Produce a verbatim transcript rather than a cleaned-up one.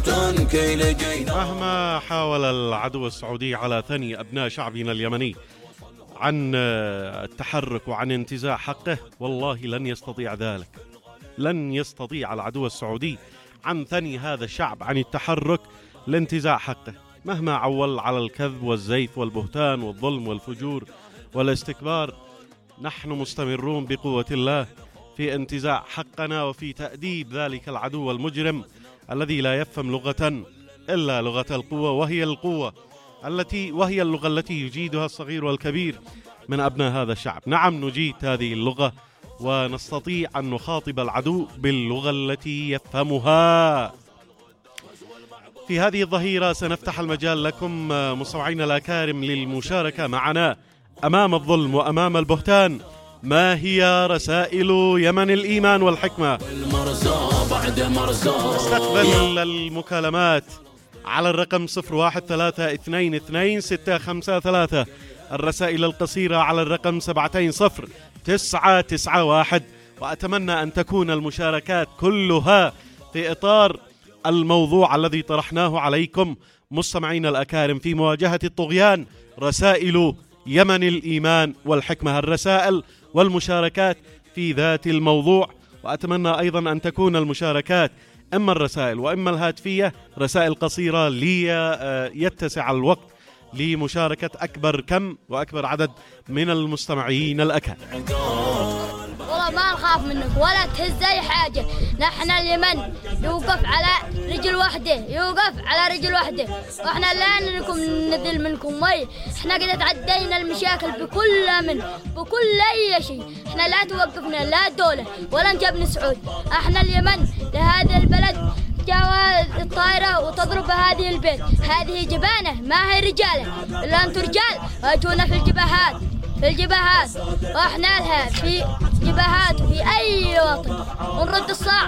مهما حاول العدو السعودي على ثني أبناء شعبنا اليمني عن التحرك وعن انتزاع حقه، والله لن يستطيع ذلك. لن يستطيع العدو السعودي عن ثني هذا الشعب عن التحرك لانتزاع حقه، مهما عول على الكذب والزيف والبهتان والظلم والفجور والاستكبار. نحن مستمرون بقوة الله في انتزاع حقنا وفي تأديب ذلك العدو المجرم الذي لا يفهم لغة إلا لغة القوة، وهي القوة التي وهي اللغة التي يجيدها الصغير والكبير من أبناء هذا الشعب. نعم، نجيد هذه اللغة ونستطيع أن نخاطب العدو باللغة التي يفهمها. في هذه الظهيرة سنفتح المجال لكم مستمعينا الأكارم للمشاركة معنا أمام الظلم وأمام البهتان. ما هي رسائل يمن الإيمان والحكمة؟ نستقبل المكالمات على الرقم صفر واحد ثلاثة اثنين اثنين ستة خمسة ثلاثة، الرسائل القصيرة على الرقم سبعتين صفر تسعة تسعة واحد. وأتمنى أن تكون المشاركات كلها في إطار الموضوع الذي طرحناه عليكم مستمعين الأكارم في مواجهة الطغيان. رسائل يمن الإيمان والحكمة، الرسائل والمشاركات في ذات الموضوع. وأتمنى أيضا أن تكون المشاركات إما الرسائل وإما الهاتفية رسائل قصيرة ليتسع الوقت لمشاركة أكبر كم وأكبر عدد من المستمعين الأكارم. والله ما نخاف منك ولا تهز أي حاجة. نحن اليمن يوقف على رجل واحدة، يوقف على رجل واحدة، وإحنا لا نكون نذل منكم مي. إحنا قد تعدينا المشاكل بكل من بكل أي شيء. إحنا لا توقفنا لا دولة ولا نجبنا سعود. إحنا اليمن لهذا البلد جاء الطائرة وتضرب هذه البيت. هذه جبانة ما هي رجالة، إلا أنتم رجال واجهونا في الجبهات في الجبهات واحنا لها في جبهات في أي وطن ونرد الصاع.